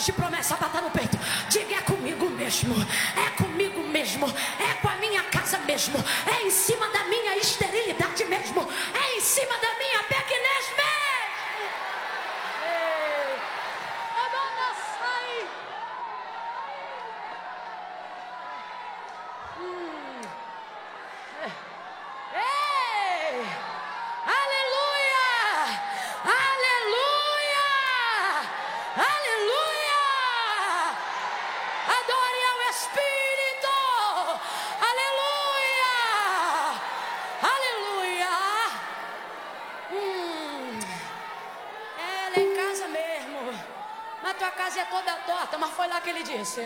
de promessa, bata no peito. Diga: é comigo mesmo, é comigo mesmo, é com a minha casa mesmo, é em cima da minha esterilidade mesmo, é em cima da minha pequenez mesmo. Ei, a dona sai. Ei, aleluia, aleluia, aleluia. Adore ao Espírito. Aleluia, aleluia. Ela é em casa mesmo. Mas tua casa é toda torta. Mas foi lá que ele disse: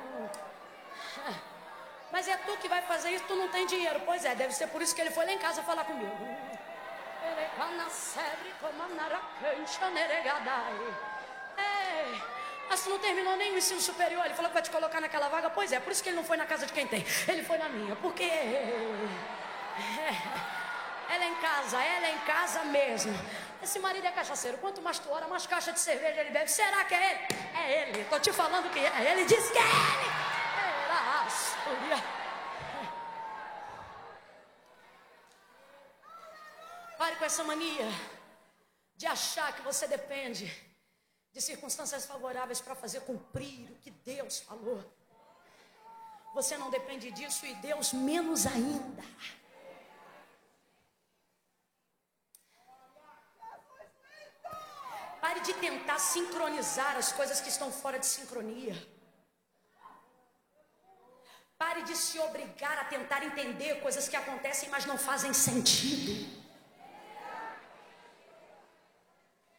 mas é tu que vai fazer isso, tu não tem dinheiro. Pois é, deve ser por isso que ele foi lá em casa falar comigo. Mas tu não terminou nem o ensino superior. Ele falou que vai te colocar naquela vaga. Pois é, por isso que ele não foi na casa de quem tem. Ele foi na minha, porque ela é em casa mesmo. Esse marido é cachaceiro. Quanto mais tu ora, mais caixa de cerveja ele bebe. Será que é ele? É ele, tô te falando que é ele. Disse que é ele. Pare com essa mania de achar que você depende de circunstâncias favoráveis para fazer cumprir o que Deus falou. Você não depende disso e Deus menos ainda. Pare de tentar sincronizar as coisas que estão fora de sincronia. Pare de se obrigar a tentar entender coisas que acontecem, mas não fazem sentido.